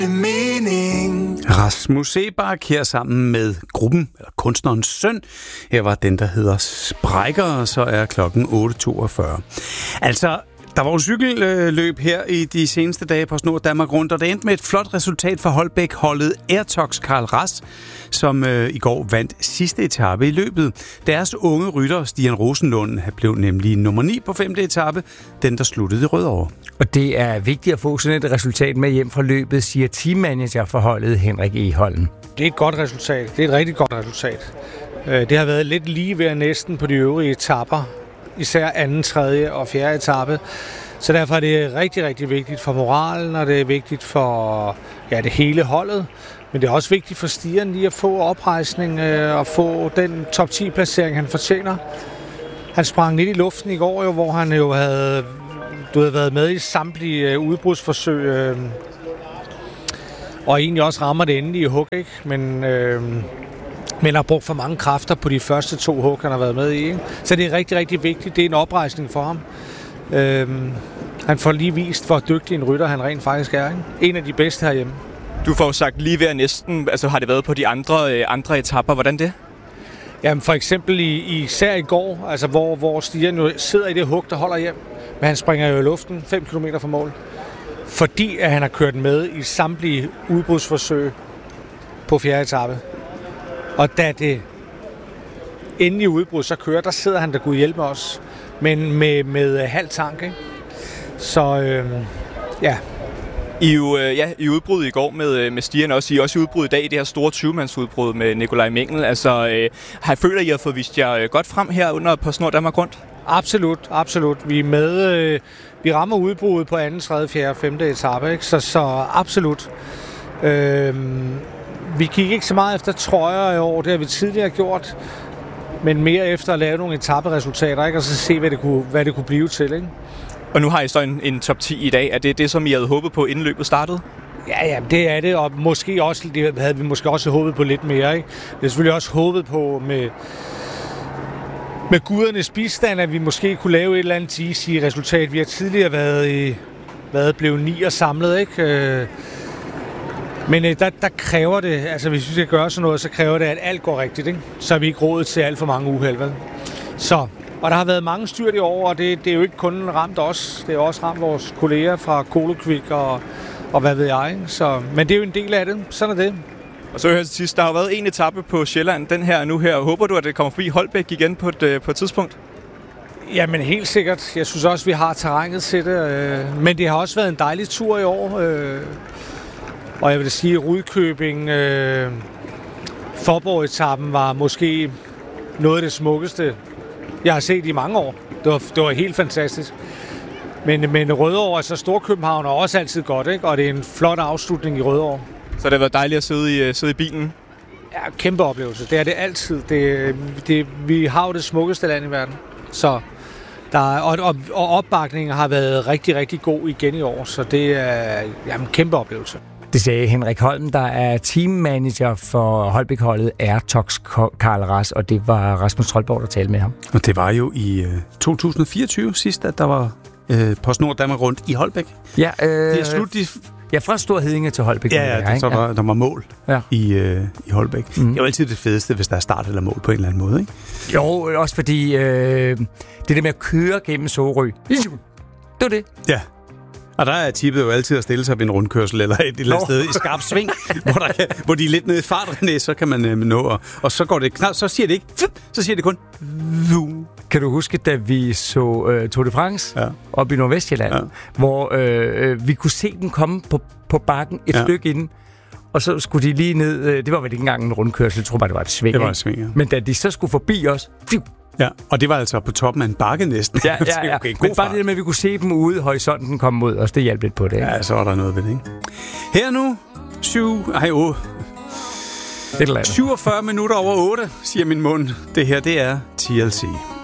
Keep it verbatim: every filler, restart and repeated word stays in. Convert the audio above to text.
mening. Rasmus Seebach her sammen med gruppen, eller kunstnerens søn. Her var den, der hedder Sprækker, og så er klokken otte toogfyrre. Altså, der var jo cykelløb her i de seneste dage på Snor Danmark Rundt, og det endte med et flot resultat for Holbæk-holdet Airtox Carl Ras, som øh, i går vandt sidste etape i løbet. Deres unge rytter, Stian Rosenlund, blev nemlig nummer ni på femte etape, den der sluttede i Rødovre. Og det er vigtigt at få sådan et resultat med hjem fra løbet, siger teammanager for holdet Henrik Egholm. Det er et godt resultat. Det er et rigtig godt resultat. Det har været lidt lige ved næsten på de øvrige etaper, især anden, tredje og fjerde etape. Så derfor er det rigtig, rigtig vigtigt for moralen, og det er vigtigt for ja, det hele holdet. Men det er også vigtigt for Stian lige at få oprejsning øh, og få den top ti-placering, han fortjener. Han sprang lidt i luften i går, jo, hvor han jo havde, du havde været med i samtlige øh, udbrudsforsøg. Øh, og egentlig også rammer det endelige hug, ikke? Men, øh, men har brugt for mange kræfter på de første to hug, han har været med i. Ikke? Så det er rigtig, rigtig vigtigt. Det er en oprejsning for ham. Øh, han får lige vist, hvor dygtig en rytter han rent faktisk er. Ikke? En af de bedste herhjemme. Du får sagt lige ved næsten, altså har det været på de andre, øh, andre etapper. Hvordan det? Jamen for eksempel i, især i går, altså hvor, hvor Stian jo sidder i det hug, der holder hjem. Men han springer jo i luften fem kilometer fra mål. Fordi at han har kørt med i samtlige udbrudsforsøg på fjerde etape. Og da det endelige udbrud så kører, der sidder han der Gud hjælpe os. Men med, med halv tank, ikke? Så øh, ja... I jo, ja, i udbrud i går med, med Stian også. I også i udbrud i dag, det her store tyve-mandsudbrud med Nikolaj Mengel. Altså, øh, har I følt, at I har fået vist jer godt frem her under på Snor Danmark Rundt? Absolut, absolut. Vi er med. Øh, vi rammer udbruddet på anden, tredje, fjerde, femte etape, ikke? Så, så absolut. Øh, vi gik ikke så meget efter trøjer i år, det har vi tidligere gjort. Men mere efter at lave nogle etaperesultater, ikke? Og så se, hvad det kunne, hvad det kunne blive til, ikke? Og nu har I så en, en top ti i dag. Er det det, som I havde håbet på, inden løbet startede? Ja, ja, det er det, og måske også, det havde vi måske også håbet på lidt mere, ikke? Det er selvfølgelig også håbet på med, med gudernes bistand, at vi måske kunne lave et eller andet easy resultat. Vi har tidligere været, i, været blevet ni og samlet, ikke? Men der, der kræver det, altså hvis vi skal gøre sådan noget, så kræver det, at alt går rigtigt, ikke? Så er vi ikke råd til alt for mange uheld, vel? Så... Og der har været mange styrt i år, og det, det er jo ikke kun ramt os. Det er også ramt vores kolleger fra Kolokvik og, og hvad ved jeg. Så, men det er jo en del af det. Sådan er det. Og så hører til sidst, der har været en etape på Sjælland, den her nu her. Håber du, at det kommer forbi Holbæk igen på et, på et tidspunkt? Jamen helt sikkert. Jeg synes også, vi har terrænet til det. Men det har også været en dejlig tur i år. Og jeg vil sige, at Rudkøbing, Forborg-etappen var måske noget af det smukkeste, jeg har set i mange år. Det var, det var helt fantastisk. Men, men Rødovre, altså Storkøbenhavn, er også altid godt, ikke? Og det er en flot afslutning i Rødovre. Så det har været dejligt at sidde i, sidde i bilen? Ja, kæmpe oplevelse. Det er det altid. Det, det, vi har jo det smukkeste land i verden. Så der, og, og, og opbakningen har været rigtig, rigtig god igen i år. Så det er jamen, en kæmpe oplevelse. Det sagde Henrik Holm, der er teammanager for Holbæk-holdet Airtox Carl Ras, og det var Rasmus Troldborg, der talte med ham. Og det var jo i øh, to tusind fireogtyve sidst, at der var øh, på Snor Danmark Rundt i Holbæk. Ja, øh, det er slut, de... ja, fra Stor Hedinge til Holbæk. Ja, ja, det, så var, der var mål ja. i, øh, i Holbæk. Mm. Det er jo altid det fedeste, hvis der er start eller mål på en eller anden måde, ikke? Jo, også fordi øh, det der med at køre gennem Sorø, det var det. Ja. Og der er tippet jo altid at stille sig ved en rundkørsel eller et eller andet sted i skarp sving, hvor, der kan, hvor de er lidt nede i fart, René, så kan man øh, nå. Og, og så går det knap, så siger det ikke, så siger det kun. Vum. Kan du huske, da vi så øh, Tour de France ja. op i Nordvestjylland, ja. hvor øh, vi kunne se den komme på, på bakken et ja. stykke inden, og så skulle de lige ned, øh, det var vel ikke engang en rundkørsel, jeg tror bare, det var et sving. Det var et sving, ja. Men da de så skulle forbi os, fiu, ja, og det var altså på toppen af en bakke næsten. Ja, ja, ja. Okay, men bare det der med, at vi kunne se dem ude, horisonten komme mod os, det hjalp lidt på det. Ikke? Ja, så var der noget ved det, ikke? Her nu, syv, ej, oh, syvogfyrre minutter over otte, siger min mund. Det her, det er T L C.